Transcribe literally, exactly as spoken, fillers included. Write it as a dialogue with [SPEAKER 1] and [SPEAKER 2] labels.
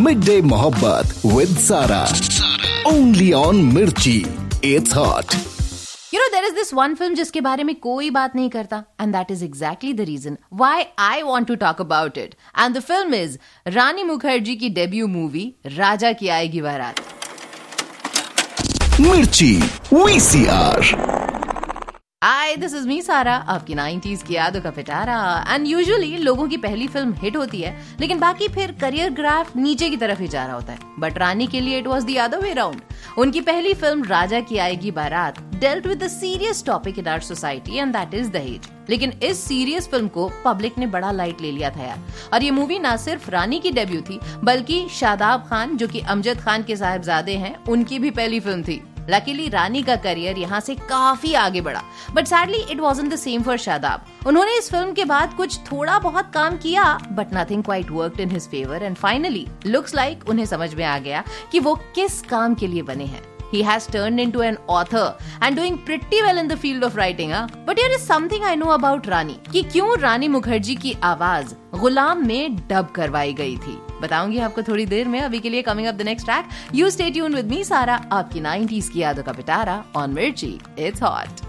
[SPEAKER 1] Midday Mohabbat with Sara. Only on Mirchi. It's hot.
[SPEAKER 2] You know, there is this one film जिसके बारे में कोई बात नहीं करता, and that is exactly the reason why I want to talk about it. And the film is रानी मुखर्जी की debut movie राजा की आएगी बारात.
[SPEAKER 1] Mirchi V C R.
[SPEAKER 2] Hi, this is me Sara, आपकी नाइंटीज़ की यादों का पिटारा. एंड यूजुअली लोगों की पहली फिल्म हिट होती है, लेकिन बाकी फिर करियर ग्राफ नीचे की तरफ ही जा रहा होता है. बट रानी के लिए it was the other way round. उनकी पहली फिल्म राजा की आएगी बारात dealt with the serious topic in our society and that is दहेज. लेकिन इस सीरियस फिल्म को पब्लिक ने बड़ा लाइट ले लिया था यार. और ये मूवी ना सिर्फ रानी की डेब्यू थी, बल्कि शादाब खान, जो कि अमजद खान के साहिबजादे हैं, उनकी भी पहली फिल्म थी. लकीली रानी का करियर यहाँ से काफी आगे बढ़ा, but sadly it wasn't the same for Shadab. उन्होंने इस फिल्म के बाद कुछ थोड़ा बहुत काम किया, but nothing quite worked in his favour and finally looks like उन्हें समझ में आ गया कि वो किस काम के लिए बने हैं. He has turned into an author and doing pretty well in the field of writing, huh? But here is something I know about रानी, कि क्यों रानी मुखर्जी की आवाज गुलाम में डब करवाई गई थी. बताऊंगी आपको थोड़ी देर में. अभी के लिए coming up the next track. You stay tuned with me सारा, आपकी नाइंटीज़ की यादों का पिटारा ऑन मिर्ची. It's hot.